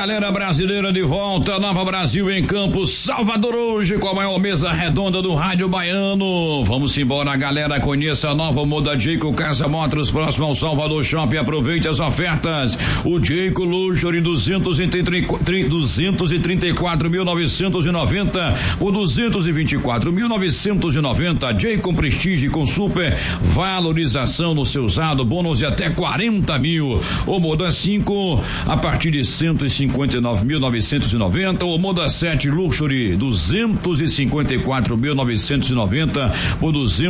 galera brasileira de volta, Nova Brasil em Campos, Salvador, hoje com a maior mesa redonda do rádio baiano. Vamos embora, galera, conheça a nova Moda Jayco Casa Motors, próximo ao Salvador Shopping, aproveite as ofertas. O Jayco Luxury 234.990 por 224.990. Jayco Prestige com super valorização no seu usado, bônus de até 40 mil. O Moda 5 a partir de 159.990. O Moda 7 Luxury 254.990 por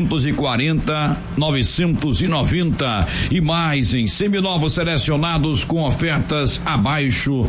240.990 e mais em seminovos selecionados com ofertas abaixo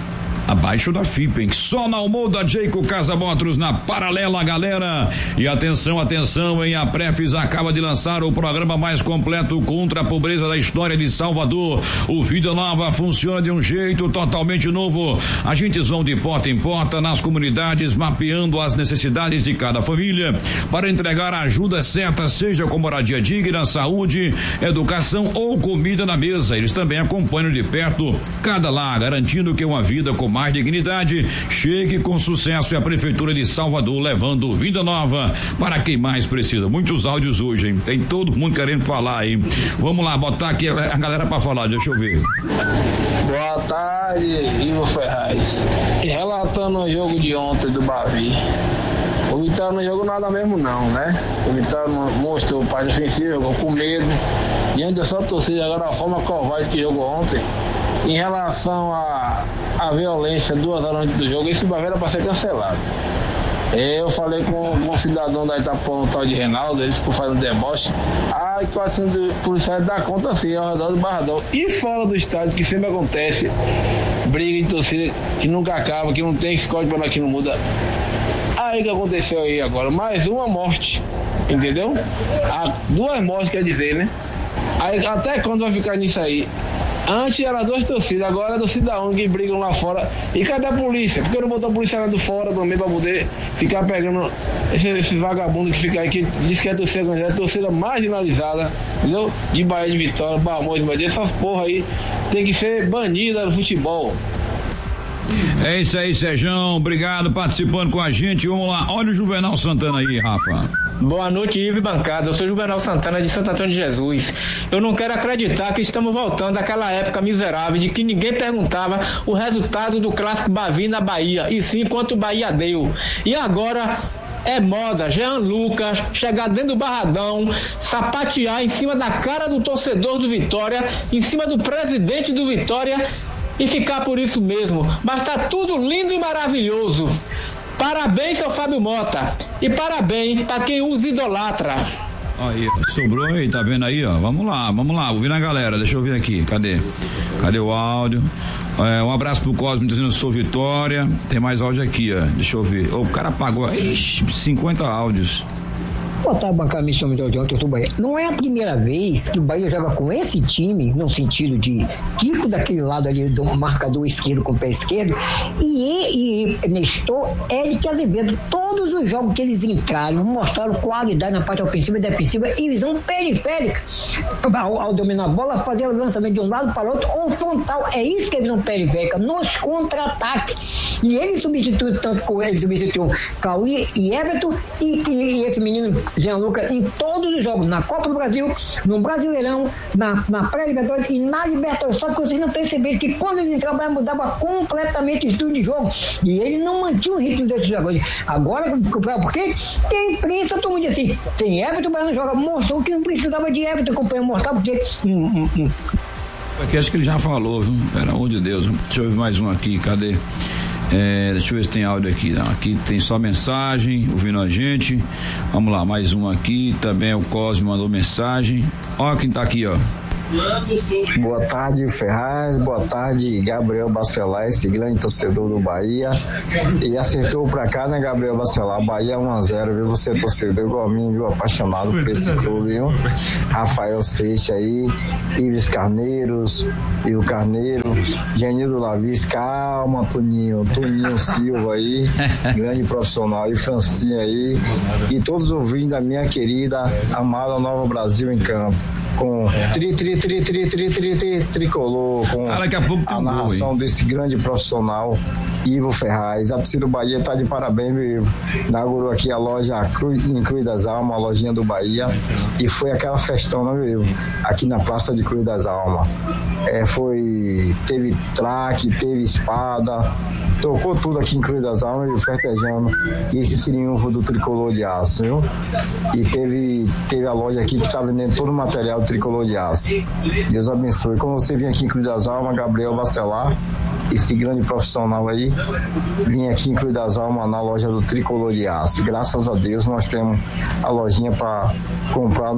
da FIPEN, só na Moda Jayco Casa Motors, na Paralela, galera. E atenção, hein, a Prefis acaba de lançar o programa mais completo contra a pobreza da história de Salvador. O Vida Nova funciona de um jeito totalmente novo. Agentes vão de porta em porta nas comunidades, mapeando as necessidades de cada família para entregar a ajuda certa, seja com moradia digna, saúde, educação ou comida na mesa. Eles também acompanham de perto cada lar, garantindo que uma vida com mais dignidade chegue com sucesso. E a Prefeitura de Salvador levando Vida Nova para quem mais precisa. Muitos áudios hoje, hein? Tem todo mundo querendo falar, hein? Vamos lá, botar aqui a galera para falar, deixa eu ver. Boa tarde, Ivo Ferraz. E relatando o jogo de ontem do Bavi, o Vitória não jogou nada mesmo não, né? O Vitória mostrou parte defensiva, jogou com medo, diante da sua torcida. Agora a forma covarde que jogou ontem, em relação à violência 2 horas antes do jogo, esse Bavi era para ser cancelado. Eu falei com um cidadão da Itapuã, um tal de Reinaldo, ele ficou fazendo deboche. 400 policiais dá conta assim, ao redor do Barradão. E fora do estádio, que sempre acontece, briga de torcida que nunca acaba, que não tem esse código penal que não muda. Aí que aconteceu aí agora, mais uma morte, entendeu? 2 mortes, quer dizer, né? Aí até quando vai ficar nisso aí? Antes era 2 torcidas, agora é torcida única que brigam lá fora. E cadê a polícia? Por que não botou a polícia lá do fora também pra poder ficar pegando esse vagabundo que fica aí, que diz que é torcida organizada, torcida marginalizada, entendeu? De Bahia de Vitória, Balmões, essas porra aí tem que ser banida do futebol. É isso aí, Sérgio, obrigado participando com a gente. Vamos lá, olha o Juvenal Santana aí, Rafa. Boa noite, Ivo e bancada. Eu sou Juvenal Santana de Santo Antônio de Jesus. Eu não quero acreditar que estamos voltando àquela época miserável de que ninguém perguntava o resultado do clássico Bavi na Bahia, e sim quanto o Bahia deu. E agora é moda Jean Lucas chegar dentro do Barradão, sapatear em cima da cara do torcedor do Vitória, em cima do presidente do Vitória, e ficar por isso mesmo. Mas tá tudo lindo e maravilhoso. Parabéns ao Fábio Mota e parabéns para quem os idolatra. Aí, sobrou aí, tá vendo aí, ó? Vamos lá, ouvindo a galera, deixa eu ver aqui, cadê o áudio? Um abraço pro Cosme dizendo sou Vitória. Tem mais áudio aqui, ó, deixa eu ver. O cara apagou 50 áudios. Boa tarde, bancada, me chamo de Bahia. Não é a primeira vez que o Bahia joga com esse time, no sentido de Kiko daquele lado ali do marcador esquerdo com o pé esquerdo, e Nestor, Eric e Azevedo. Todos os jogos que eles entraram mostraram qualidade na parte ofensiva e defensiva e visão periférica. Ao dominar a bola, fazer o lançamento de um lado para o outro ou frontal. É isso que é visão periférica, nos contra-ataques. E ele substituiu Cauê e Everton e esse menino Jean Lucas em todos os jogos, na Copa do Brasil, no Brasileirão, na pré-Libertadores e na Libertadores. Só que vocês não perceberam que quando ele entrava, mudava completamente o estilo de jogo e ele não mantinha o ritmo desses jogadores. Agora, por quê? Porque a imprensa, todo mundo diz assim, sem Everton, o Bahia não joga. Mostrou que não precisava de Everton, acompanhou mostrar, porque Aqui acho que ele já falou, viu? Pelo amor de Deus, deixa eu ver mais um aqui, cadê? Deixa eu ver se tem áudio aqui. Não, aqui tem só mensagem, ouvindo a gente. Vamos lá, mais um aqui. Também o Cosme mandou mensagem. Ó quem tá aqui, ó. Boa tarde, Ferraz. Boa tarde, Gabriel Bacelar, esse grande torcedor do Bahia. E acertou pra cá, né, Gabriel Bacelar? Bahia 1-0, viu? Você é torcedor igual a mim, viu? Apaixonado por esse clube, viu? Rafael Seixas aí, Ives Carneiros, e o Carneiro, Genildo Lavis, calma, Toninho Silva aí, grande profissional, e Francinha aí, e todos ouvindo a minha querida, amada Nova Brasil em campo. Com tri tricolor com daqui a pouco tem a narração desse grande profissional Ivo Ferraz. A torcida do Bahia tá de parabéns, viu? Inaugurou aqui a loja em Cruz das Almas, a lojinha do Bahia, e foi aquela festona, viu? Aqui na Praça de Cruz das Almas. Teve traque, teve espada, tocou tudo aqui em Cruz das Almas, viu? Festejando esse triunfo do tricolor de aço, viu? E teve a loja aqui que está vendendo todo o material do tricolor de aço. Deus abençoe. Quando você vem aqui em Cruz das Almas, Gabriel Bacelar, esse grande profissional aí, vim aqui em Cruz das Almas na loja do tricolor de aço. Graças a Deus nós temos a lojinha para comprar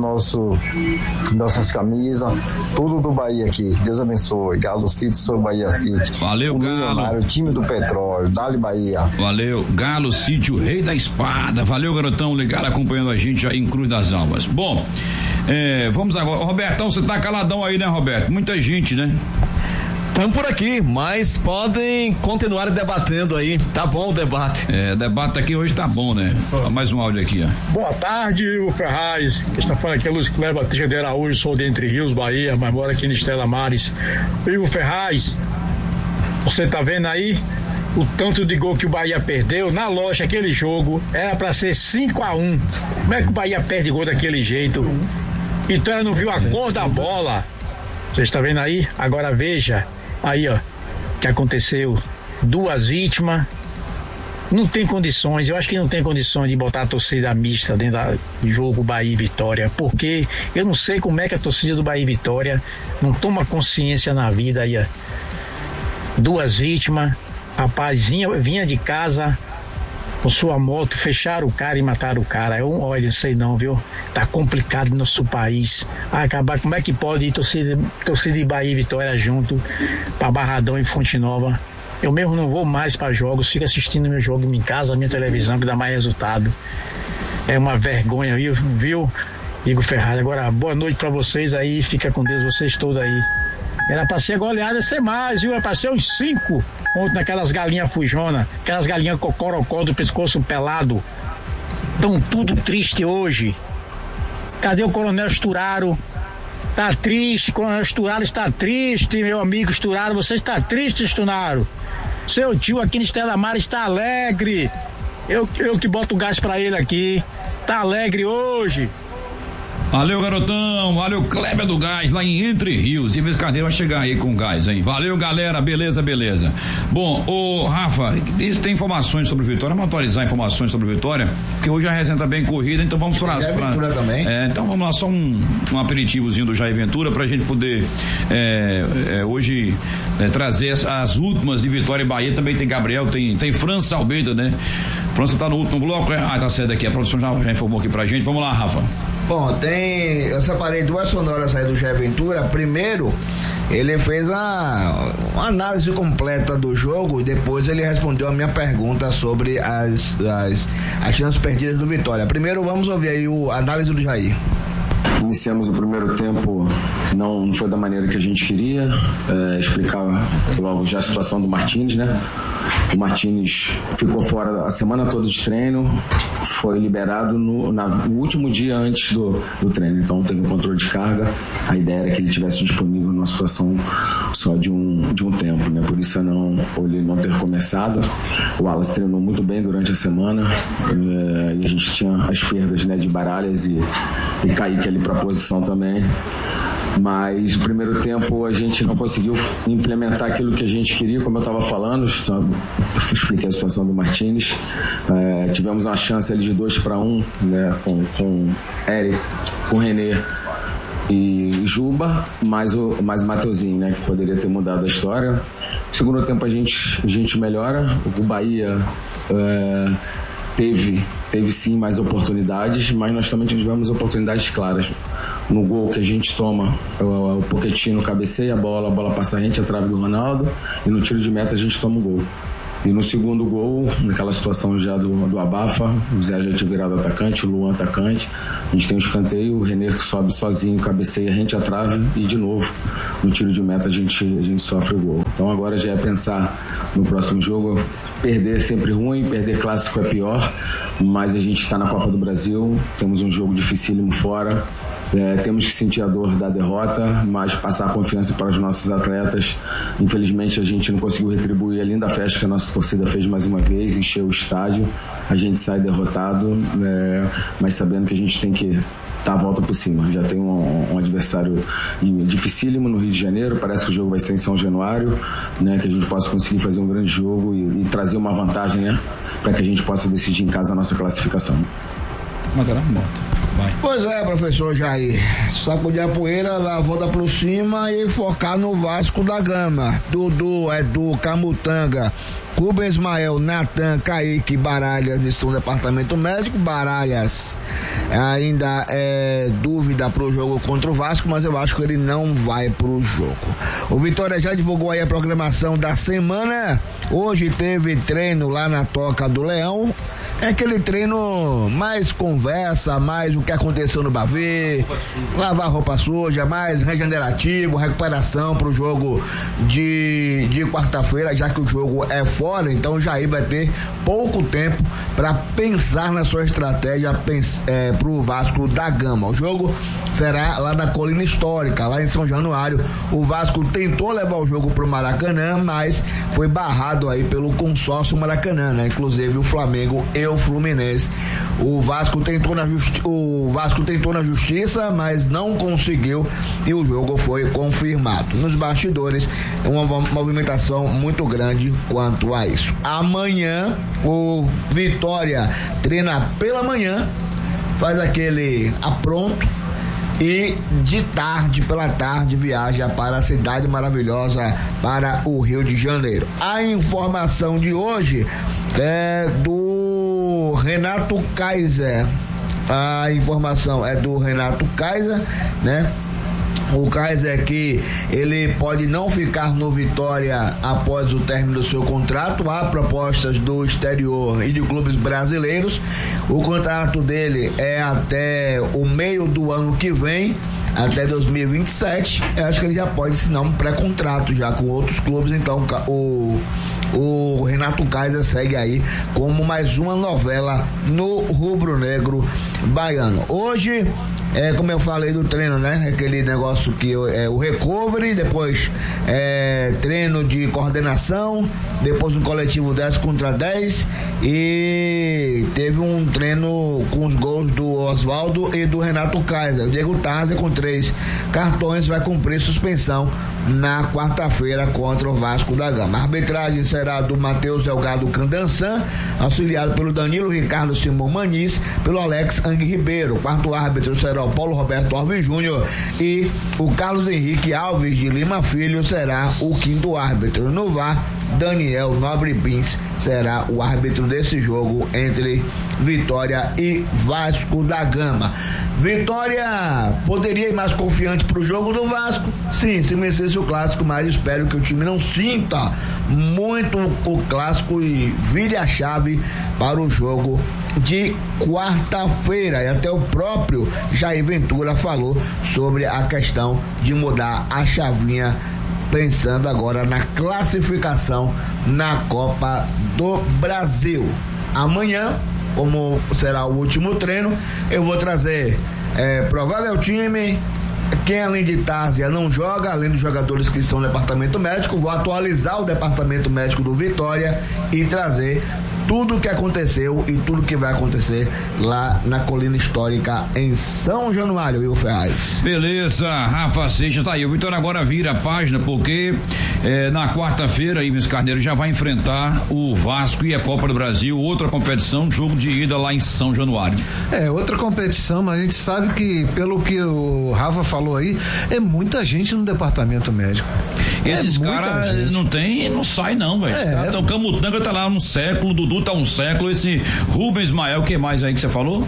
nossas camisas, tudo do Bahia aqui. Deus abençoe. Galo City, sou Bahia City. Valeu, Galo. O time do petróleo, Dali Bahia. Valeu, Galo City, o rei da espada. Valeu, garotão, ligado acompanhando a gente aí em Cruz das Almas. Bom, vamos agora. Robertão, você tá caladão aí, né, Roberto? Muita gente, né? Estamos por aqui, mas podem continuar debatendo aí. Tá bom o debate. Debate aqui hoje tá bom, né? Mais um áudio aqui, ó. Boa tarde, Ivo Ferraz. Quem está falando aqui é Luiz Cleber Batista de Araújo, sou de Entre Rios, Bahia, mas moro aqui no Estela Mares. Ivo Ferraz, você tá vendo aí o tanto de gol que o Bahia perdeu? Na loja, aquele jogo era para ser 5-1. Como é que o Bahia perde gol daquele jeito? Então ela não viu a cor da bola. Você está vendo aí? Agora veja. Aí, ó, que aconteceu, 2 vítimas, não tem condições, eu acho que não tem condições de botar a torcida mista dentro do jogo Bahia e Vitória, porque eu não sei como é que a torcida do Bahia e Vitória não toma consciência na vida aí, ó. 2 vítimas, rapaz vinha de casa com sua moto, fecharam o cara e mataram o cara. Olha, não sei não, viu? Tá complicado no nosso país. Acabar, como é que pode ir torcida de Bahia e Vitória junto pra Barradão e Fonte Nova? Eu mesmo não vou mais para jogos, fico assistindo meu jogo em casa, minha televisão, que dá mais resultado. É uma vergonha, viu? Igor Ferraz, agora boa noite para vocês aí, fica com Deus, vocês todos aí. Era pra ser goleada, ser mais, viu? Era pra ser uns 5 ontem naquelas galinhas fujona, aquelas galinhas cocorocó do pescoço pelado. Tão tudo triste hoje. Cadê o Coronel Esturaro? Tá triste, Coronel Esturaro está triste, meu amigo Esturaro, você está triste, Esturaro? Seu tio aqui no Estela Mares está alegre. Eu que boto o gás pra ele aqui. Tá alegre hoje. Valeu, garotão. Valeu, Kleber do Gás, lá em Entre Rios. E Ives Carneiro vai chegar aí com gás, hein? Valeu, galera. Beleza. Bom, ô Rafa, tem informações sobre o Vitória? Vamos atualizar informações sobre o Vitória, porque hoje a resenha tá bem corrida, então vamos para Jair Ventura também. Então vamos lá, só um aperitivozinho do Jair Ventura pra gente poder hoje trazer as últimas de Vitória e Bahia. Também tem Gabriel, tem França Almeida, né? França tá no último bloco, tá certo aqui, a produção já informou aqui pra gente. Vamos lá, Rafa. Bom, eu separei 2 sonoras aí do Jair Ventura. Primeiro, ele fez uma análise completa do jogo e depois ele respondeu a minha pergunta sobre as chances perdidas do Vitória. Primeiro, vamos ouvir aí a análise do Jair. Iniciamos o primeiro tempo, não foi da maneira que a gente queria. Explicava logo já a situação do Martínez, né? O Martínez ficou fora a semana toda de treino, foi liberado no último dia antes do treino, então teve um controle de carga. A ideia era que ele estivesse disponível numa situação só de um tempo, né? Por isso ele não ter começado. O Wallace treinou muito bem durante a semana, e a gente tinha as perdas, né, de Baralhas e Kaique ali para a posição também. Mas no primeiro tempo a gente não conseguiu implementar aquilo que a gente queria, como eu estava falando, expliquei a situação do Martínez. Tivemos uma chance ali de 2-1, né, com Eric, com René e Juba, mais o Mateuzinho, né, que poderia ter mudado a história. No segundo tempo a gente melhora. O Bahia teve sim mais oportunidades, mas nós também tivemos oportunidades claras. No gol que a gente toma, o Pochettino cabeceia a bola passa a gente, a trave do Ronaldo, e no tiro de meta a gente toma o gol. E no segundo gol, naquela situação já do abafa, o Zé já tinha virado atacante, o Luan atacante, a gente tem um escanteio, o René sobe sozinho, cabeceia a gente, a trave, e de novo, no tiro de meta a gente sofre o gol. Então agora já é pensar no próximo jogo. Perder é sempre ruim, perder clássico é pior, mas a gente está na Copa do Brasil, temos um jogo dificílimo fora, Temos que sentir a dor da derrota, mas passar a confiança para os nossos atletas. Infelizmente a gente não conseguiu retribuir a linda festa que a nossa torcida fez mais uma vez, encheu o estádio. A gente sai derrotado, mas sabendo que a gente tem que dar a volta por cima. Já tem um adversário dificílimo no Rio de Janeiro, parece que o jogo vai ser em São Januário, né, que a gente possa conseguir fazer um grande jogo e trazer uma vantagem, né, para que a gente possa decidir em casa a nossa classificação. Vai. Pois é, professor Jair. Sacudir a poeira, dar a volta por cima e focar no Vasco da Gama. Dudu, Edu, Camutanga, Rubens Ismael, Natan, Kaique, Baralhas estão no departamento médico. Baralhas ainda é dúvida pro jogo contra o Vasco, mas eu acho que ele não vai pro jogo. O Vitória já divulgou aí a programação da semana. Hoje teve treino lá na Toca do Leão. É aquele treino mais conversa, mais o que aconteceu no Bavi, lavar roupa suja, mais regenerativo, recuperação pro jogo de quarta-feira, já que o jogo é fora, então o Jair vai ter pouco tempo para pensar na sua estratégia pro Vasco da Gama. O jogo será lá na Colina Histórica, lá em São Januário. O Vasco tentou levar o jogo pro Maracanã, mas foi barrado aí pelo consórcio Maracanã, né? Inclusive o Flamengo e o Fluminense. O Vasco tentou na justiça, mas não conseguiu e o jogo foi confirmado. Nos bastidores, uma movimentação muito grande quanto a isso. Amanhã, o Vitória treina pela manhã, faz aquele apronto e pela tarde, viaja para a cidade maravilhosa, para o Rio de Janeiro. A informação de hoje é do Renato Kaiser. A informação é do Renato Kaiser, né? O Kaiser que ele pode não ficar no Vitória após o término do seu contrato. Há propostas do exterior e de clubes brasileiros. O contrato dele é até o meio do ano que vem, até 2027. Eu acho que ele já pode assinar um pré-contrato já com outros clubes. Então o Renato Kaiser segue aí como mais uma novela no rubro-negro baiano. Hoje, como eu falei do treino, né? Aquele negócio que é o recovery, depois treino de coordenação, depois um coletivo 10 contra 10 e teve um treino com os gols do Oswaldo e do Renato Kaiser. O Diego Tarza, com 3 cartões, vai cumprir suspensão na quarta-feira contra o Vasco da Gama. A arbitragem será do Matheus Delgado Candançan, auxiliado pelo Danilo Ricardo Simão Maniz, pelo Alex Ang Ribeiro. O quarto árbitro será o Paulo Roberto Alves Júnior e o Carlos Henrique Alves de Lima Filho será o quinto árbitro. No VAR, Daniel Nobre Bins será o árbitro desse jogo entre Vitória e Vasco da Gama. Vitória poderia ir mais confiante pro jogo do Vasco? Sim, se vencesse o clássico, mas espero que o time não sinta muito o clássico e vire a chave para o jogo de quarta-feira. E até o próprio Jair Ventura falou sobre a questão de mudar a chavinha, pensando agora na classificação na Copa do Brasil. Amanhã, como será o último treino, eu vou trazer provável time, quem além de Tárzia não joga, além dos jogadores que estão no departamento médico. Vou atualizar o departamento médico do Vitória e trazer tudo o que aconteceu e tudo que vai acontecer lá na Colina Histórica em São Januário, Will Ferraz. Beleza, Rafa Seixas, tá aí. O Vitória agora vira a página, porque na quarta-feira, Ivens Carneiro já vai enfrentar o Vasco e a Copa do Brasil, outra competição, jogo de ida lá em São Januário. Outra competição, mas a gente sabe que, pelo que o Rafa falou aí, é muita gente no departamento médico. Esses caras não sai não, velho. Então, Camutanga tá lá um século, Dudu tá um século, esse Rubens Ismael, o que mais aí que você falou?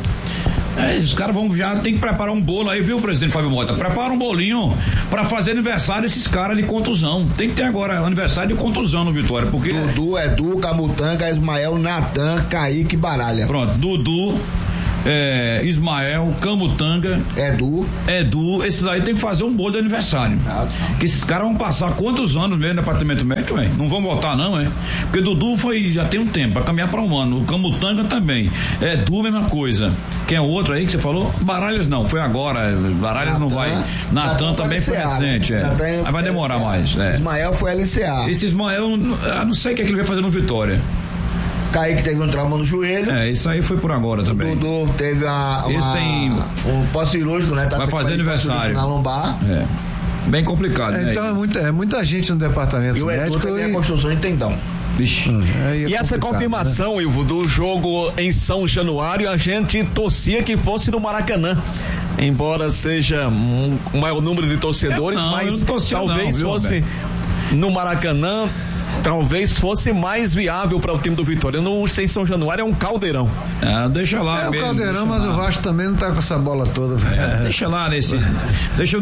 Os caras já tem que preparar um bolo aí, viu, presidente Fábio Mota? Prepara um bolinho pra fazer aniversário desses caras de contusão. Tem que ter agora aniversário de contusão no Vitória, porque... Dudu, Edu, Camutanga, Ismael, Natan, Kaique, Baralhas. Pronto, Dudu, Ismael, Camutanga, Edu, esses aí tem que fazer um bolo de aniversário. Que esses caras vão passar quantos anos mesmo no departamento médico, hein? Não vão voltar não, hein? Porque Dudu já tem um tempo, vai caminhar para um ano. O Camutanga também. Edu, mesma coisa. Quem é o outro aí que você falou? Baralhas não, foi agora. Baralhas não vai. Natan também foi recente. Aí vai demorar mais. Ismael foi LCA. Esse Ismael, não sei o que ele vai fazer no Vitória. Kaique teve um trauma no joelho. Isso aí foi por agora também. Dudu teve um pós-cirúrgico, né? Vai fazer aniversário. Na lombar. Bem complicado, né? Então é muita gente no departamento médico. E o Edu também a construção de tendão. E essa confirmação, né, Ivo, do jogo em São Januário, a gente torcia que fosse no Maracanã. Embora seja um maior número de torcedores, mas talvez fosse no Maracanã. Talvez fosse mais viável para o time do Vitória. No São Januário é um caldeirão. Deixa lá. É o caldeirão, mas o Vasco também não tá com essa bola toda. Deixa lá nesse. Deixa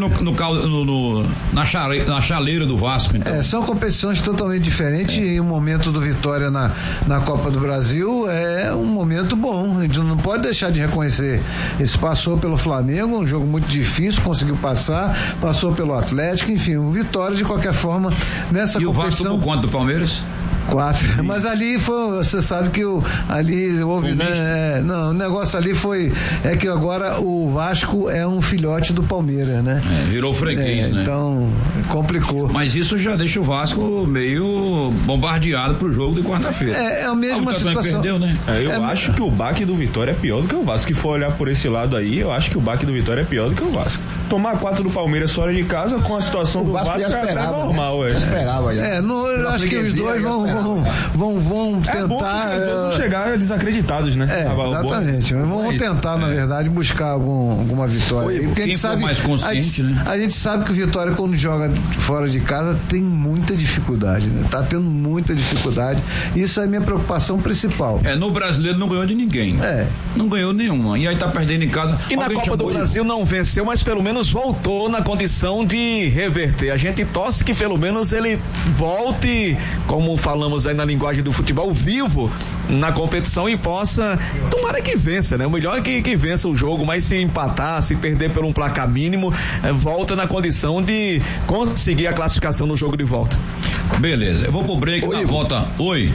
na chaleira do Vasco. Então. São competições totalmente diferentes e o momento do Vitória na Copa do Brasil é um momento bom. A gente não pode deixar de reconhecer. Esse passou pelo Flamengo, um jogo muito difícil, conseguiu passou pelo Atlético, enfim, o Vitória de qualquer forma nessa competição. E o Vasco por quanto do Palmeiras? 4, mas ali você sabe que ali houve, né? O negócio ali é que agora o Vasco é um filhote do Palmeiras, né? Virou freguês, né? Então, complicou. Mas isso já deixa o Vasco meio bombardeado pro jogo de quarta-feira. É a mesma situação. Perdeu, né? Eu acho que o baque do Vitória é pior do que o Vasco. Se for olhar por esse lado aí, eu acho que o baque do Vitória é pior do que o Vasco. Tomar 4 do Palmeiras fora de casa com a situação do Vasco é normal, né? Esperava, eu acho que os dois vão tentar. É bom que os dois vão chegar desacreditados, né? Exatamente. Vamos tentar, na verdade, buscar alguma vitória. Porque quem for mais consciente, né? A gente sabe que o Vitória, quando joga fora de casa, tem muita dificuldade, né? Tá tendo muita dificuldade. Isso é a minha preocupação principal. No Brasileiro não ganhou de ninguém. Não ganhou nenhuma. E aí tá perdendo em casa. E na Copa do Brasil não venceu, mas pelo menos voltou na condição de reverter. A gente torce que pelo menos ele volte, como falamos aí na linguagem do futebol, vivo na competição e possa, tomara que vença, né? O melhor é que vença o jogo, mas se empatar, se perder por um placar mínimo, volta na condição de conseguir a classificação no jogo de volta. Beleza, eu vou pro break na volta. Oi.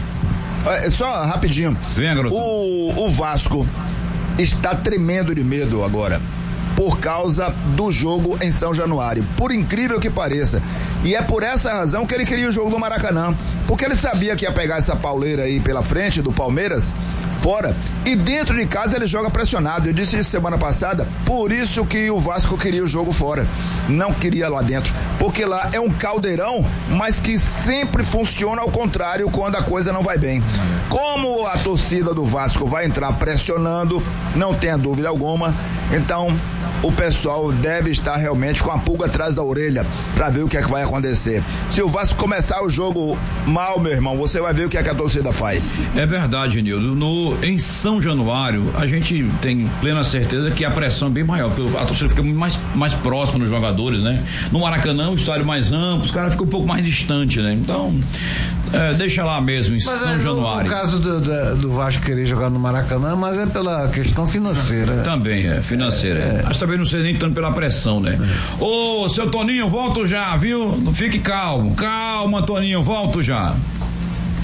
Só rapidinho. Venha, garoto. O Vasco está tremendo de medo agora por causa do jogo em São Januário, por incrível que pareça. E é por essa razão que ele queria o jogo do Maracanã, porque ele sabia que ia pegar essa pauleira aí pela frente do Palmeiras fora, e dentro de casa ele joga pressionado. Eu disse isso semana passada, por isso que o Vasco queria o jogo fora, não queria lá dentro, porque lá é um caldeirão, mas que sempre funciona ao contrário quando a coisa não vai bem. Como a torcida do Vasco vai entrar pressionando, não tenha dúvida alguma, então o pessoal deve estar realmente com a pulga atrás da orelha para ver o que é que vai acontecer. Se o Vasco começar o jogo mal, meu irmão, você vai ver o que é que a torcida faz. É verdade, Nildo. Em São Januário, a gente tem plena certeza que a pressão é bem maior, porque a torcida fica muito mais próxima dos jogadores, né? No Maracanã, o estádio mais amplo, os caras ficam um pouco mais distantes, né? Então, deixa lá mesmo, em São Januário. No caso do Vasco querer jogar no Maracanã, mas é pela questão financeira. Também financeira. Mas também não sei nem tanto pela pressão, né? Ô, seu Toninho, volto já, viu? Não fique calmo. Calma, Toninho, volto já.